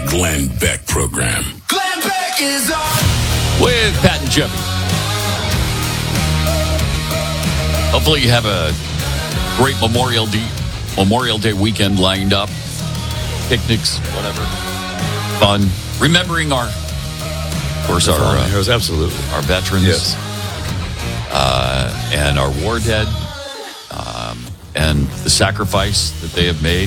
The Glenn Beck Program. Glenn Beck is on. With Pat and Jimmy. Hopefully you have a great Memorial Day weekend lined up. Picnics, whatever. Fun. Remembering our heroes, absolutely. Our veterans. Yes. And our war dead. And the sacrifice that they have made.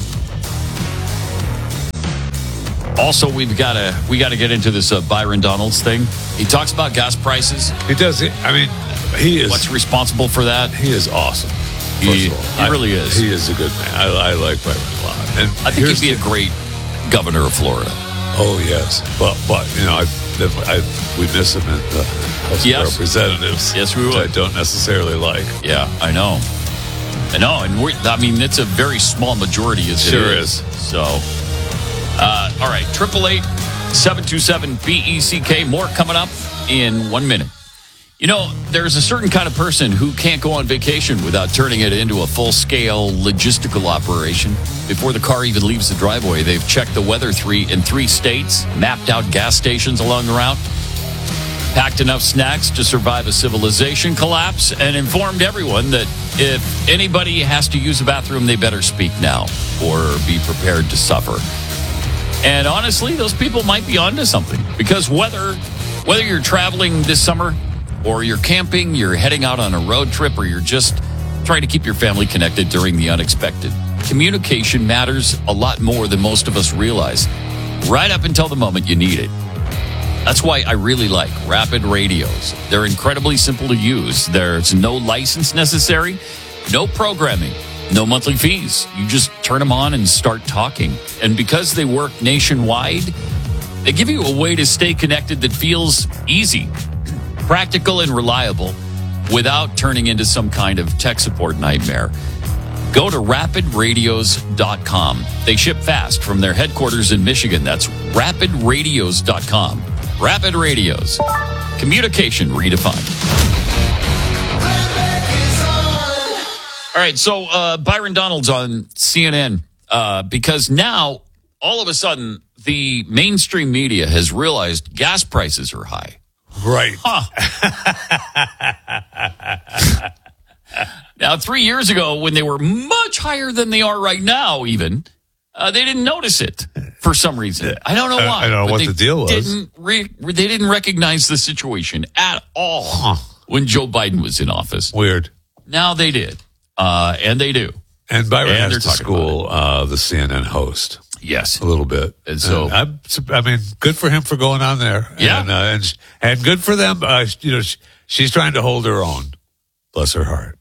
Also, we got to get into this Byron Donalds thing. He talks about gas prices. He does. I mean, he is. What's responsible for that? He is awesome. He really is. He is a good man. I like Byron a lot. And I think he'd be a great governor of Florida. Oh yes, but you know, we miss him in the House of Representatives. Yes, we would. Which I don't necessarily like. Yeah, I know, and it's a very small majority. Sure is. So, all right, 888-727-BECK. More coming up in 1 minute. You know, there's a certain kind of person who can't go on vacation without turning it into a full-scale logistical operation. Before the car even leaves the driveway, they've checked the weather in 3 states, mapped out gas stations along the route, packed enough snacks to survive a civilization collapse, and informed everyone that if anybody has to use a bathroom, they better speak now or be prepared to suffer. And honestly, those people might be onto something, because whether you're traveling this summer or you're camping, you're heading out on a road trip, or you're just trying to keep your family connected during the unexpected, communication matters a lot more than most of us realize, right up until the moment you need it. That's why I really like Rapid Radios. They're incredibly simple to use. There's no license necessary, no programming, no monthly fees. You just turn them on and start talking. And because they work nationwide, they give you a way to stay connected that feels easy, practical, and reliable without turning into some kind of tech support nightmare. Go to rapidradios.com. They ship fast from their headquarters in Michigan. That's rapidradios.com. Rapid Radios. Communication redefined. All right, so Byron Donalds on CNN, because now, all of a sudden, the mainstream media has realized gas prices are high. Right. Huh. Now, 3 years ago, when they were much higher than they are right now, even, they didn't notice it for some reason. I don't know why. I don't know what the deal was. They didn't recognize the situation at all when Joe Biden was in office. Weird. Now they did. And they do. And Byron has to school the CNN host. Yes. A little bit. And so, I mean, good for him for going on there. Yeah. And good for them. She's trying to hold her own. Bless her heart.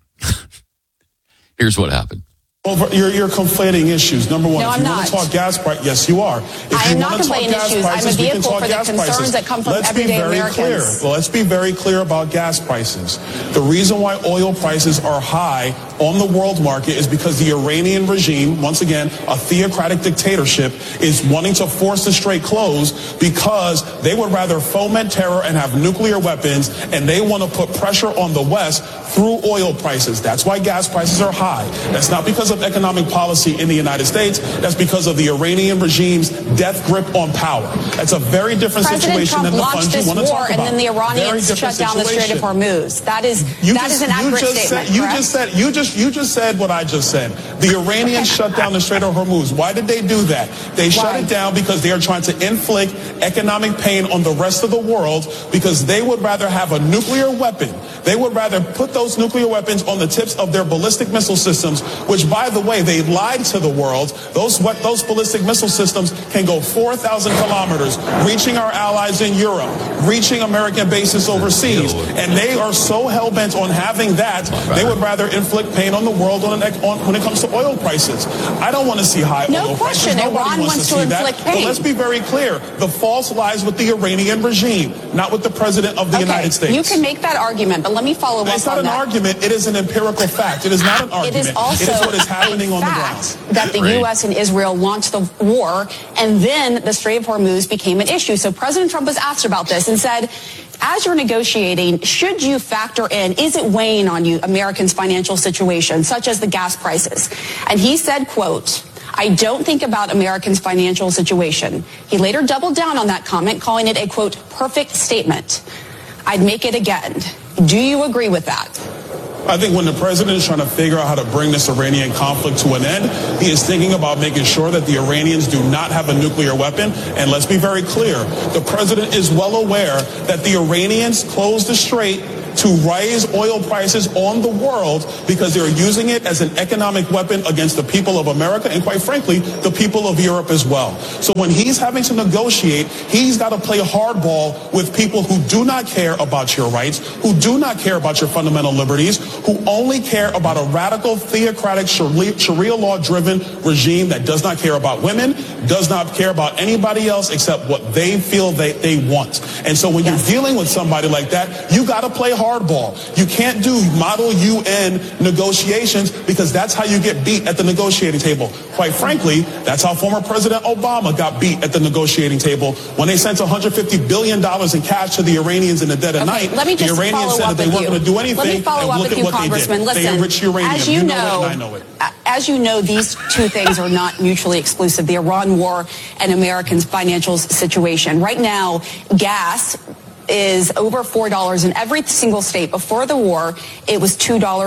Here's what happened. You're conflating issues. Number one, no, if you want to talk gas price, yes, you are. I am not conflating issues. I'm a vehicle for the concerns that come from everyday Americans. Well, let's be very clear about gas prices. The reason why oil prices are high on the world market is because the Iranian regime, once again, a theocratic dictatorship, is wanting to force the strait closed because they would rather foment terror and have nuclear weapons, and they want to put pressure on the West through oil prices. That's why gas prices are high. That's not because of economic policy in the United States. That's because of the Iranian regime's death grip on power. That's a very different situation than the funds you want to talk about. And then the Iranians shut down the Strait of Hormuz. That is an accurate statement. You just said what I just said. The Iranians shut down the Strait of Hormuz. Why did they do that? They shut it down because they are trying to inflict economic pain on the rest of the world, because they would rather have a nuclear weapon. They would rather put those nuclear weapons on the tips of their ballistic missile systems, which, by the way, they lied to the world. Those ballistic missile systems can go 4,000 kilometers, reaching our allies in Europe, reaching American bases overseas. And they are so hell-bent on having that, they would rather inflict pain on the world when it comes to oil prices. I don't want to see high oil prices. Nobody wants to see that. But let's be very clear. The fault lies with the Iranian regime, not with the president of the United States. You can make that argument, but let me follow up on that. It's not an argument. It is an empirical fact. It is not an argument. It is also what is happening on the ground. That the U.S. and Israel launched the war, and then the Strait of Hormuz became an issue. So President Trump was asked about this and said, as you're negotiating, should you factor in, is it weighing on you, Americans' financial situation, such as the gas prices? And he said, quote, I don't think about Americans' financial situation. He later doubled down on that comment, calling it a, quote, perfect statement. I'd make it again. Do you agree with that? I think when the president is trying to figure out how to bring this Iranian conflict to an end, he is thinking about making sure that the Iranians do not have a nuclear weapon. And let's be very clear, the president is well aware that the Iranians closed the strait to raise oil prices on the world because they're using it as an economic weapon against the people of America and, quite frankly, the people of Europe as well. So when he's having to negotiate, he's got to play hardball with people who do not care about your rights, who do not care about your fundamental liberties, who only care about a radical, theocratic, Sharia law-driven regime that does not care about women, does not care about anybody else except what they feel they want. And so when you're dealing with somebody like that, you got to play hardball. You can't do model UN negotiations because that's how you get beat at the negotiating table. Quite frankly, that's how former President Obama got beat at the negotiating table when they sent $150 billion in cash to the Iranians in the dead of night. Let me just the Iranians said that they weren't going to do anything. Let me follow up with you, Congressman. Listen, they enrich uranium. As you know, it and I know it. As you know, these two things are not mutually exclusive, the Iran war and Americans' financial situation. Right now, gas is over $4 in every single state. Before the war, it was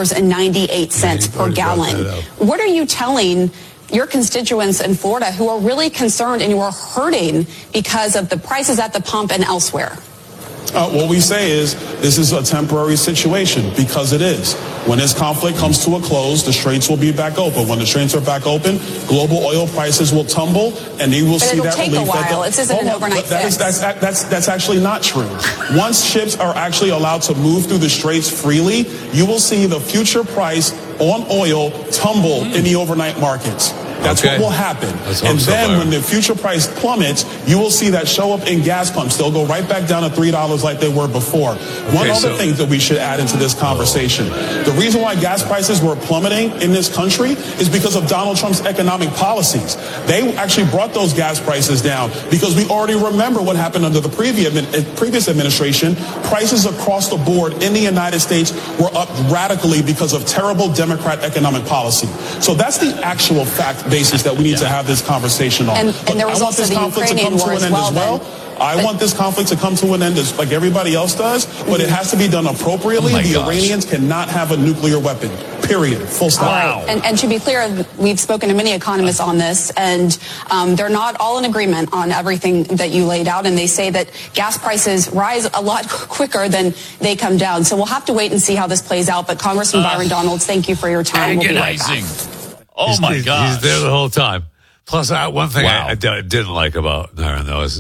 $2.98 per gallon. What are you telling your constituents in Florida who are really concerned and who are hurting because of the prices at the pump and elsewhere? What we say is this is a temporary situation because it is. When this conflict comes to a close, the straits will be back open. When the straits are back open, global oil prices will tumble, and you will see that relief. It'll take a while. This isn't an overnight fix. That's actually not true. Once ships are actually allowed to move through the straits freely, you will see the future price on oil tumble in the overnight markets. That's what will happen. And then when the future price plummets, you will see that show up in gas pumps. They'll go right back down to $3 like they were before. One other thing that we should add into this conversation. The reason why gas prices were plummeting in this country is because of Donald Trump's economic policies. They actually brought those gas prices down because we already remember what happened under the previous administration. Prices across the board in the United States were up radically because of terrible Democrat economic policy. So that's the actual fact basis that we need to have this conversation on. And there was also the Ukrainian war as well. I want this conflict to come to an end like everybody else does, but it has to be done appropriately. The Iranians cannot have a nuclear weapon, period, full stop. Wow. And to be clear, we've spoken to many economists on this, and they're not all in agreement on everything that you laid out, and they say that gas prices rise a lot quicker than they come down. So we'll have to wait and see how this plays out, but Congressman Byron Donalds, thank you for your time. We'll be right back. Oh, my God. He's there the whole time. Plus, one thing I didn't like about Naran, though, is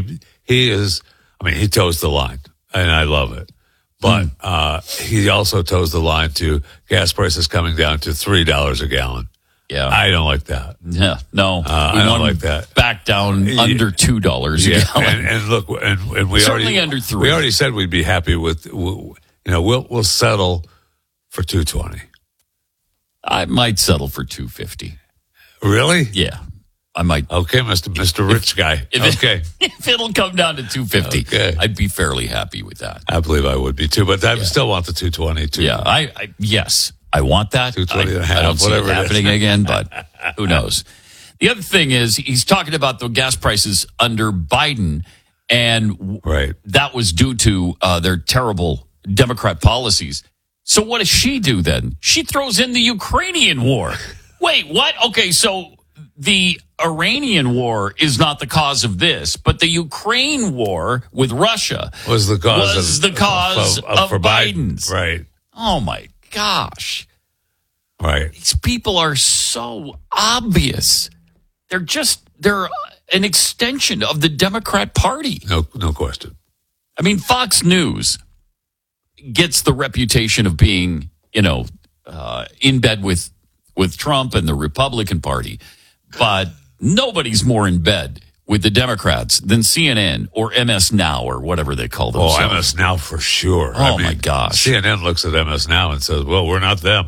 he is, I mean, he toes the line, and I love it. But he also toes the line to gas prices coming down to $3 a gallon. Yeah. I don't like that. Yeah, no. I don't like that. Back down under $2 a gallon. And look, and we certainly already, under $3. We already said we'd be happy with, we'll settle for $2.20. I might settle for $2.50. Really? Yeah, I might. Okay, Mr. Rich Guy. If it'll come down to $2.50, I'd be fairly happy with that. I believe I would be too, but I still want the $2.20 too. Yeah, yes, I want that. $2.20 and a half, I don't see it whatever happening again, but who knows? The other thing is he's talking about the gas prices under Biden, and that was due to their terrible Democrat policies. So what does she do then? She throws in the Ukrainian war. Wait, what? Okay, so the Iranian war is not the cause of this, but the Ukraine war with Russia was the cause of Biden's. Right. Oh, my gosh. Right. These people are so obvious. They're an extension of the Democrat Party. No question. I mean, Fox News gets the reputation of being, in bed with Trump and the Republican Party. But nobody's more in bed with the Democrats than CNN or MS Now or whatever they call themselves. Oh, MS Now for sure. Oh, my gosh. CNN looks at MS Now and says, well, we're not them.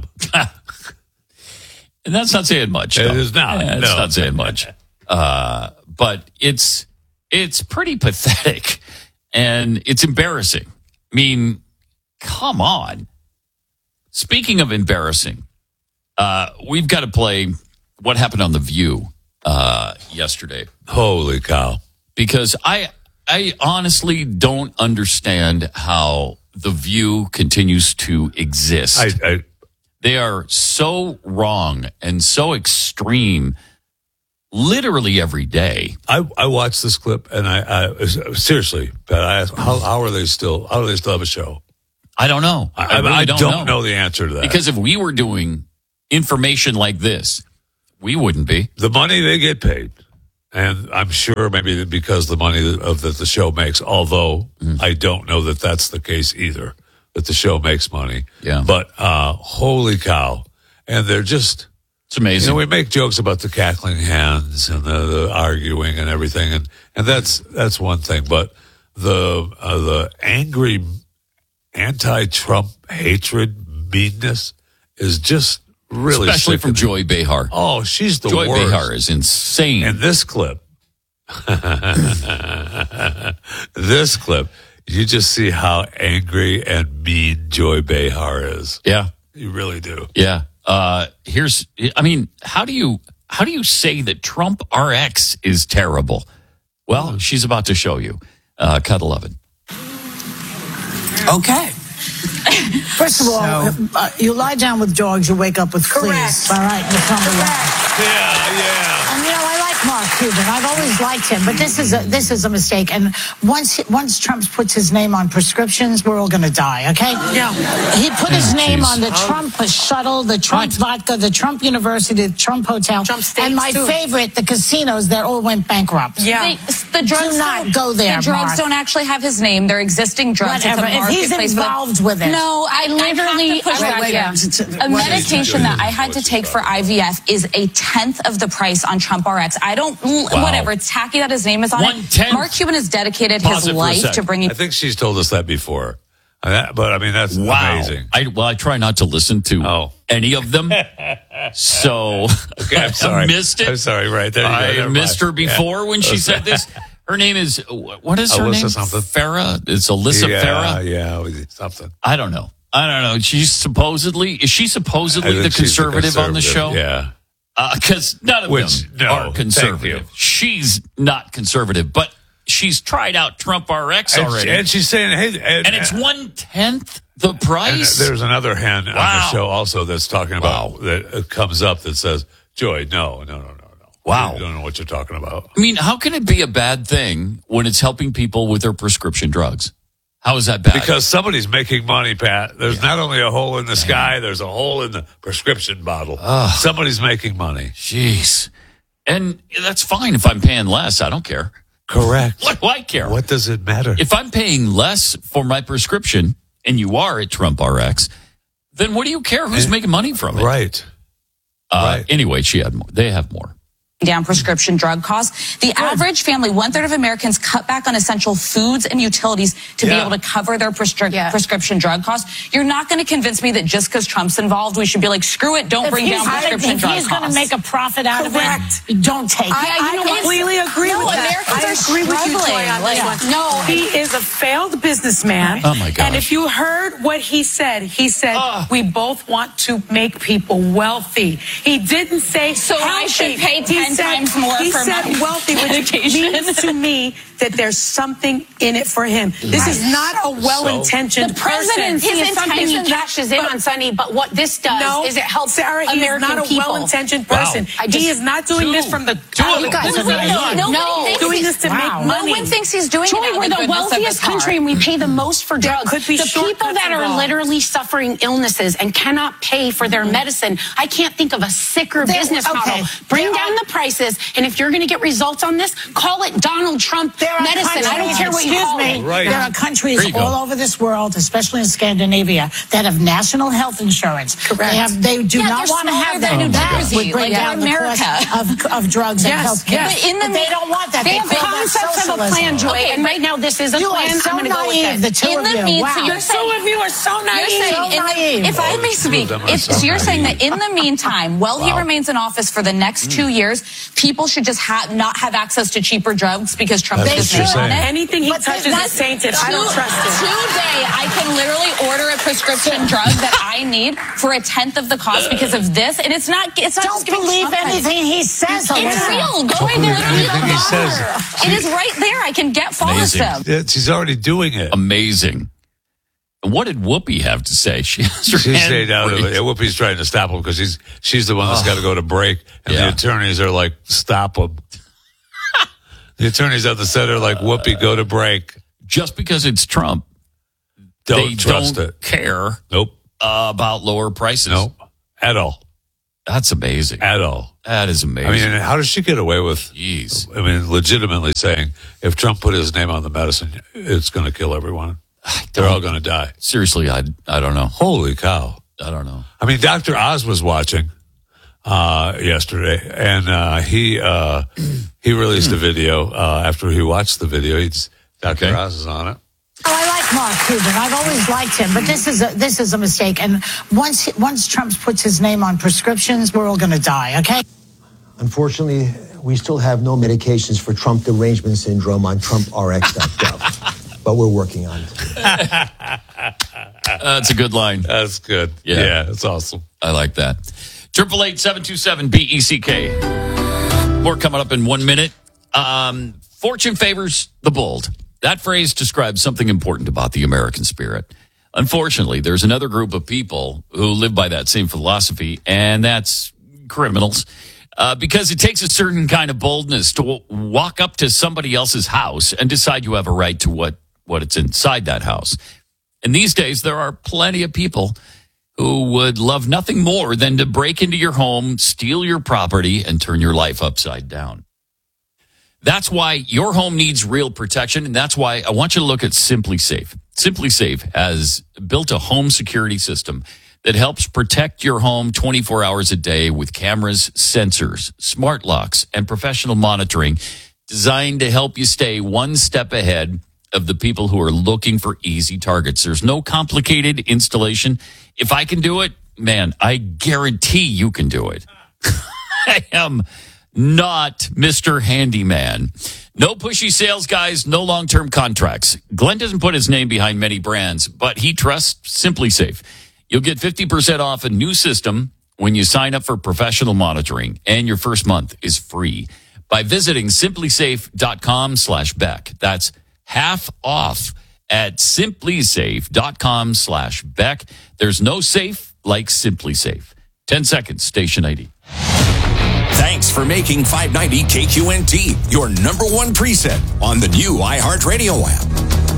And that's not saying much. It is not. It's not saying much. But it's pretty pathetic. And it's embarrassing. I mean, come on. Speaking of embarrassing, we've got to play What Happened on The View. yesterday. Holy cow. Because I honestly don't understand how The View continues to exist. They are so wrong and so extreme literally every day. I watched this clip and I seriously, Pat, I asked, how do they still have a show? I don't know. I really don't know the answer to that. Because if we were doing information like this, we wouldn't be. The money they get paid, and I'm sure maybe because the money that the show makes, although I don't know that that's the case either, that the show makes money. Yeah. But holy cow. And they're just... It's amazing. We make jokes about the cackling hens and the arguing and everything, and that's one thing. But the angry anti-Trump hatred, meanness is just really especially from Joy Behar. Oh, she's the Joy worst. Behar is insane. And this clip, you just see how angry and mean Joy Behar is. Yeah, you really do. Yeah. How do you say that Trump RX is terrible? Well, she's about to show you. Cut 11. Okay. First of all, you lie down with dogs, you wake up with fleas. All right, you're number one. Yeah. And I like Mark Cuban. I've always liked him, but this is a mistake. And once Trump puts his name on prescriptions, we're all going to die. Okay? Yeah. He put his name on the Trump shuttle, the Trump vodka, the Trump University, the Trump hotel, and my favorite, the casinos that all went bankrupt. Yeah. The drugs do not go there. The drugs Mark. don't actually have his name. They're existing drugs. Whatever. If he's involved with it. No, I literally a medication that I had to take for IVF is 1/10 of the price on Trump RX. I don't whatever. It's tacky that his name is on it. 1/10? Mark Cuban has dedicated his life to bringing. I think she's told us that before. But I mean, that's amazing. I try not to listen to any of them. So okay, I'm sorry. I missed it. I'm sorry. Right there. I missed her before when she said this. Her name is, what is her Alyssa name? Something. Farah? It's Alyssa Farah? Yeah, something. I don't know. Is she supposedly the conservative on the show? Yeah. Because none of them are conservative. She's not conservative, but she's tried out Trump RX already. And she's saying, hey. And it's 1/10 the price? There's another hen on the show also that's talking about, that comes up that says, Joy, no. Wow. I don't know what you're talking about. I mean, how can it be a bad thing when it's helping people with their prescription drugs? How is that bad? Because somebody's making money, Pat. There's not only a hole in the sky, there's a hole in the prescription bottle. Somebody's making money. Jeez. And that's fine if I'm paying less. I don't care. Correct. What do I care? What does it matter? If I'm paying less for my prescription, and you are at Trump RX, then what do you care who's making money from it? Right. Anyway, she had more. They have more. Down prescription drug costs. The average family, 1/3 of Americans cut back on essential foods and utilities to be able to cover their prescription drug costs. You're not going to convince me that just because Trump's involved, we should be like, screw it, don't bring down prescription drug costs. If he's going to make a profit out of it, don't take it. I completely agree with that. Americans I agree with you, Joy, on this one. No. He is a failed businessman. Oh, my gosh. And if you heard what he said, we both want to make people wealthy. He didn't say so I should pay 10 times more he for said my wealthy, which medication. means to me that there's something in it for him. This is not a well-intentioned person. His something he cashes in on Sunday, but what this does is it helps Sarah, he American is not a people. well-intentioned person. He is not doing this from the You guys are doing this to make money. No one thinks he's doing Joy, it. we're the wealthiest country and we pay the most for drugs. Could be the people that are literally suffering illnesses and cannot pay for their medicine. I can't think of a sicker business model. Bring down the prices, and if you're going to get results on this, call it Donald Trump medicine. I don't care what you call it. There are countries all over this world, especially in Scandinavia, that have national health insurance. Correct. They do not want to have that. New That Jersey, would bring down the America cost of drugs and health care. But they don't want that. They have concept of a plan, Joy. Okay, and right now this is a You plan. are so I'm going to go with naive, the it. two of you. Wow. The two of you are so naive. If I may speak, so you're saying that in the meantime, while he remains in office for the next 2 years, people should just not have access to cheaper drugs because Trump is on it? Anything he touches is tainted. I don't trust it. Today, I can literally order a prescription drug that I need for a tenth of the cost because of this, and it's not. Don't believe anything he says. It's real. Go Don't believe anything he says. It is right there. I can get Follistim. She's already doing it. Amazing. What did Whoopi have to say? She's stayed out of it. Whoopi's trying to stop him because she's the one that's got to go to break, and the attorneys are like, stop him. The attorneys at the center are like, Whoopi, go to break. Just because it's Trump, they don't care. Nope. About lower prices. Nope. At all. That's amazing. At all. That is amazing. I mean, how does she get away with, legitimately saying, if Trump put his name on the medicine, it's going to kill everyone? They're all going to die. Seriously, I don't know. Holy cow. I don't know. I mean, Dr. Oz was watching yesterday, and he released a video after he watched the video. Dr. Oz is on it. Oh, I like Mark Cuban. I've always liked him, but this is a mistake. And once Trump puts his name on prescriptions, we're all going to die. Okay. Unfortunately, we still have no medications for Trump derangement syndrome on TrumpRx.gov, but we're working on it. That's a good line. That's good. Yeah, that's awesome. I like that. 888-727-BECK. More coming up in 1 minute. Fortune favors the bold. That phrase describes something important about the American spirit. Unfortunately, there's another group of people who live by that same philosophy, and that's criminals. Because it takes a certain kind of boldness to walk up to somebody else's house and decide you have a right to what it's inside that house. And these days, there are plenty of people who would love nothing more than to break into your home, steal your property, and turn your life upside down. That's why your home needs real protection, and that's why I want you to look at Simply Safe. Simply Safe has built a home security system that helps protect your home 24 hours a day with cameras, sensors, smart locks, and professional monitoring designed to help you stay one step ahead of the people who are looking for easy targets. There's no complicated installation. If I can do it, man, I guarantee you can do it. I am not Mr. Handyman. No pushy sales guys, no long-term contracts. Glenn doesn't put his name behind many brands, but he trusts Simply Safe. You'll get 50% off a new system when you sign up for professional monitoring, and your first month is free by visiting simplysafe.com/Beck. That's half off at simplysafe.com/Beck. There's no safe like Simply Safe. 10 seconds, station ID. Thanks for making 590 KQNT your number one preset on the new iHeartRadio app.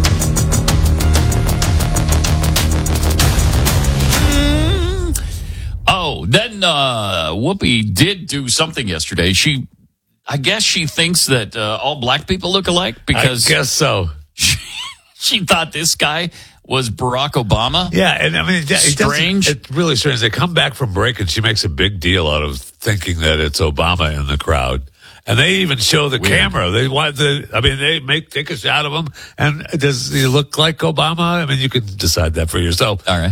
Oh, then Whoopi did do something yesterday. I guess she thinks that all black people look alike because I guess so. She thought this guy was Barack Obama. Yeah, and I mean, strange. It's really strange. They come back from break and she makes a big deal out of thinking that it's Obama in the crowd. And they even show the camera. They take a shot of him. And does he look like Obama? I mean, you can decide that for yourself. All right.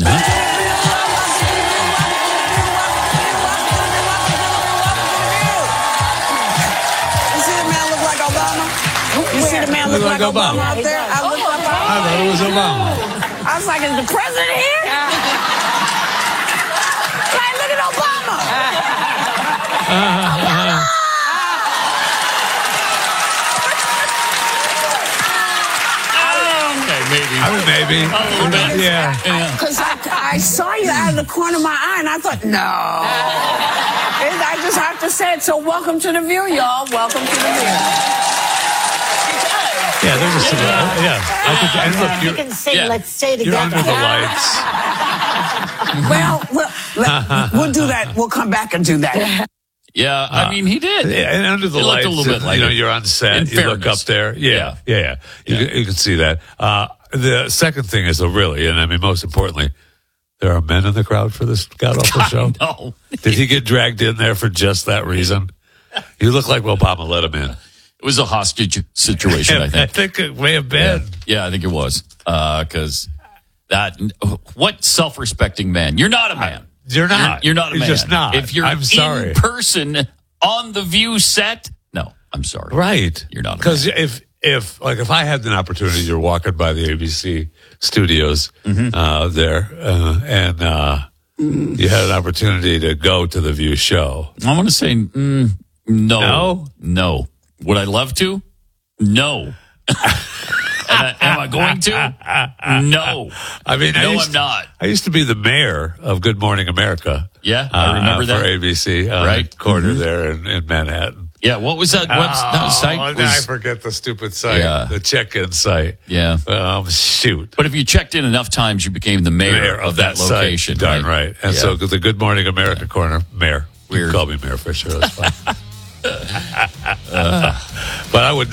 You see the man look like Obama out there? I thought it was Obama. I was like, is the president here? Hey, look at Obama. Maybe. A little bit. Yeah. Because I saw you out of the corner of my eye, and I thought, no. I just have to say it. So welcome to The View, y'all. Welcome to The View. Yeah, there's a and look, you can sing, let's stay together. You're under the lights. We'll do that. We'll come back and do that. Yeah, I mean, he did. Yeah, and under the lights, a little bit like you're on set. You look up there. Yeah. You can see that. The second thing is, really, and I mean, most importantly, there are men in the crowd for this god-awful show. No. Did he get dragged in there for just that reason? You look like Obama let him in. It was a hostage situation, I think. I think it may have been. Yeah, I think it was. Because what self-respecting man? You're not a man. You're not. You're not a man. You're just not. If you're I'm sorry. in person on the View set, no, I'm sorry. Right. You're not a man. Because if I had an opportunity to walk by the ABC studios there and you had an opportunity to go to the View show. I want to say no. Would I love to? No. Am I going to? No. I mean, I'm not. I used to be the mayor of Good Morning America. Yeah, I remember that. For ABC, right? Corner there in Manhattan. Yeah, what was that? That site? I forget the stupid site, the check-in site. Yeah. Shoot. But if you checked in enough times, you became the mayor of that location. Site. Darn right. And so the Good Morning America corner, mayor. Weird. You can call me Mayor Fisher. That's fine.